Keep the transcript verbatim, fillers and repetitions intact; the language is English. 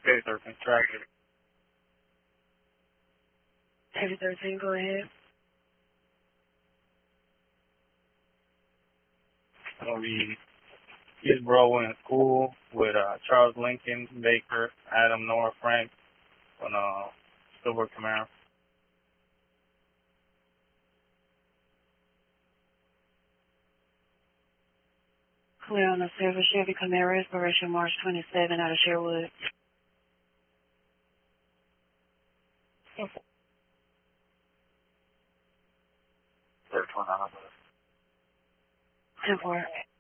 K thirteen, traffic. Heavy thirteen, go ahead. Gonna be East Broadway in school with uh, Charles Lincoln, Baker, Adam, Nora, Frank, on uh, Silver Camaro. Clear on the silver Chevy Camaro, expiration March twenty-seventh, out of Sherwood. Third one, ten four.